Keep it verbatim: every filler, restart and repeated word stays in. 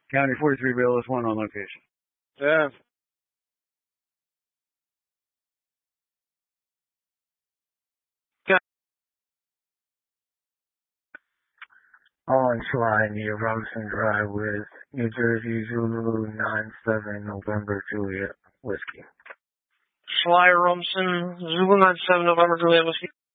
County forty-three Bayless one on location. Yeah. On Sly near Robinson Drive with New Jersey Zulu nine seven November Juliet Whiskey. Sly Robinson, Zulu nine seven November Juliet Whiskey.